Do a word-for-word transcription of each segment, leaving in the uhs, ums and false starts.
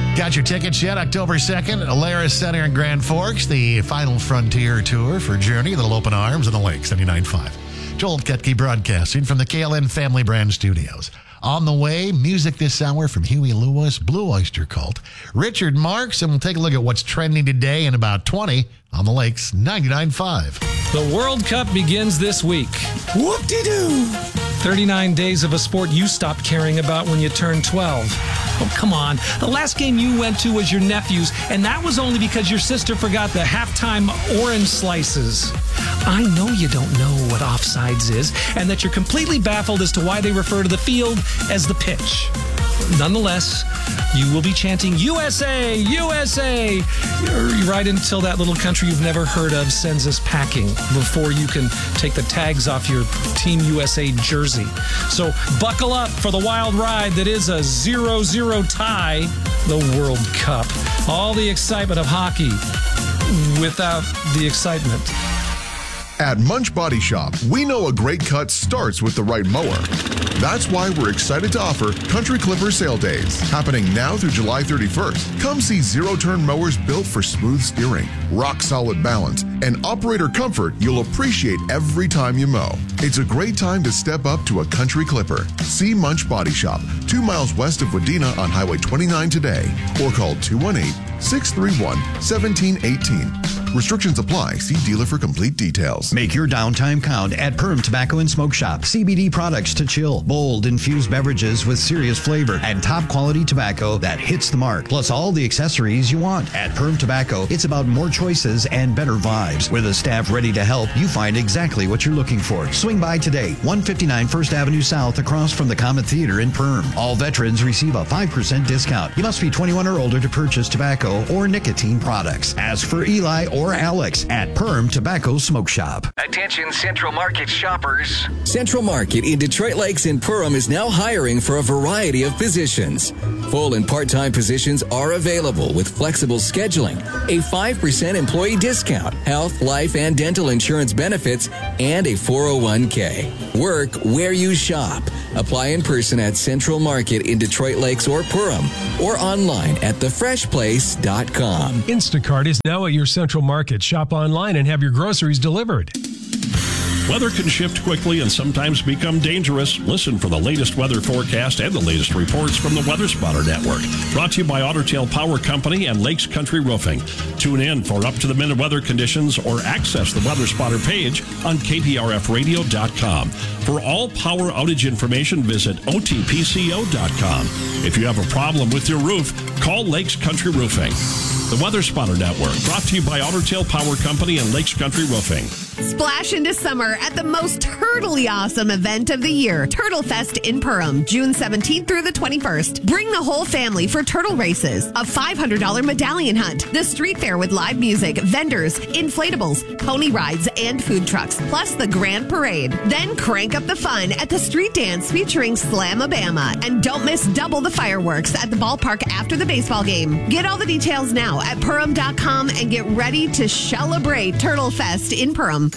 Got your tickets yet? October second, Alaris Center in Grand Forks, the Final Frontier Tour for Journey that'll open arms on the Lakes, ninety-nine point five. Joel Ketke broadcasting from the K L N Family Brand Studios. On the way, music this hour from Huey Lewis, Blue Oyster Cult, Richard Marx, and we'll take a look at what's trending today in about twenty on the Lakes, ninety-nine point five. The World Cup begins this week. Whoop-de-doo! thirty-nine days of a sport you stopped caring about when you turned twelve. Oh, come on. The last game you went to was your nephew's, and that was only because your sister forgot the halftime orange slices. I know you don't know what offsides is, and that you're completely baffled as to why they refer to the field as the pitch. Nonetheless, you will be chanting U S A, U S A, right until that little country you've never heard of sends us packing before you can take the tags off your Team U S A jersey. So buckle up for the wild ride that is a zero zero tie, the World Cup. All the excitement of hockey without the excitement. At Munch Body Shop, we know a great cut starts with the right mower. That's why we're excited to offer Country Clipper Sale Days, happening now through July thirty-first. Come see zero-turn mowers built for smooth steering, rock-solid balance, and operator comfort you'll appreciate every time you mow. It's a great time to step up to a Country Clipper. See Munch Body Shop, two miles west of Wadena on Highway twenty-nine today, or call two one eight, six three one, one seven one eight. Restrictions apply. See dealer for complete details. Make your downtime count at Perm Tobacco and Smoke Shop. C B D products to chill, bold infused beverages with serious flavor, and top quality tobacco that hits the mark. Plus all the accessories you want. At Perm Tobacco, it's about more choices and better vibes. With a staff ready to help, you find exactly what you're looking for. Swing by today, one fifty-nine First Avenue South, across from the Comet Theater in Perm. All veterans receive a five percent discount. You must be twenty-one or older to purchase tobacco or nicotine products. Ask for Eli or or Alex at Perm Tobacco Smoke Shop. Attention Central Market shoppers. Central Market in Detroit Lakes and Perham is now hiring for a variety of positions. Full and part-time positions are available with flexible scheduling, a five percent employee discount, health, life, and dental insurance benefits, and a four oh one k. Work where you shop. Apply in person at Central Market in Detroit Lakes or Perham, or online at the fresh place dot com. Instacart is now at your Central Market. Shop online and have your groceries delivered. Weather can shift quickly and sometimes become dangerous. Listen for the latest weather forecast and the latest reports from the Weather Spotter Network. Brought to you by Otter Tail Power Company and Lakes Country Roofing. Tune in for up-to-the-minute weather conditions or access the Weather Spotter page on K P R F radio dot com. For all power outage information, visit O T P C O dot com. If you have a problem with your roof, call Lakes Country Roofing. The Weather Spotter Network, brought to you by Otter Tail Power Company and Lakes Country Roofing. Splash into summer at the most turtly awesome event of the year, Turtle Fest in Perham, June seventeenth through the twenty-first. Bring the whole family for turtle races, a five hundred dollars medallion hunt, the street fair with live music, vendors, inflatables, pony rides, and food trucks, plus the grand parade. Then crank up the fun at the street dance featuring Slamabama. And don't miss double the fireworks at the ballpark after the baseball game. Get all the details now at Perham dot com and get ready to celebrate Turtle Fest in Perham.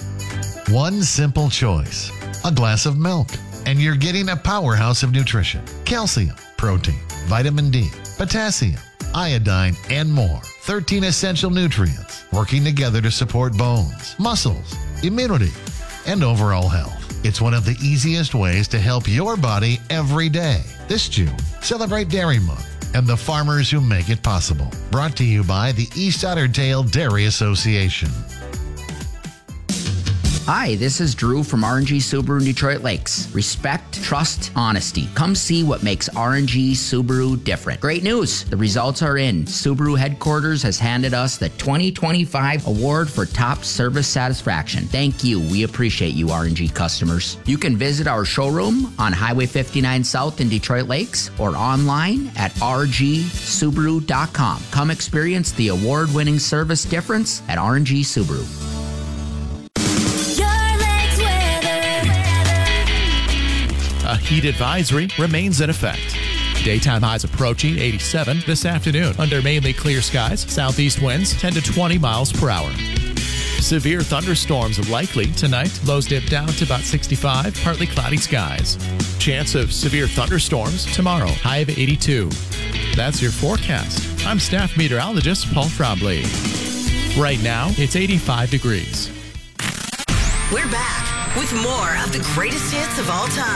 One simple choice, a glass of milk, and you're getting a powerhouse of nutrition. Calcium, protein, vitamin D, potassium, iodine, and more. thirteen essential nutrients working together to support bones, muscles, immunity, and overall health. It's one of the easiest ways to help your body every day. This June, celebrate Dairy Month and the farmers who make it possible. Brought to you by the East Otter Tail Dairy Association. Hi, this is Drew from R and G Subaru in Detroit Lakes. Respect, trust, honesty. Come see what makes R and G Subaru different. Great news! The results are in. Subaru headquarters has handed us the twenty twenty-five award for top service satisfaction. Thank you. We appreciate you, R and G customers. You can visit our showroom on Highway fifty-nine South in Detroit Lakes or online at R G Subaru dot com. Come experience the award-winning service difference at R and G Subaru. A heat advisory remains in effect. Daytime highs approaching eighty-seven this afternoon under mainly clear skies. Southeast winds ten to twenty miles per hour. Severe thunderstorms likely tonight. Lows dip down to about sixty-five. Partly cloudy skies. Chance of severe thunderstorms tomorrow. High of eighty-two. That's your forecast. I'm staff meteorologist Paul Trombley. Right now, it's eighty-five degrees. We're back with more of the greatest hits of all time.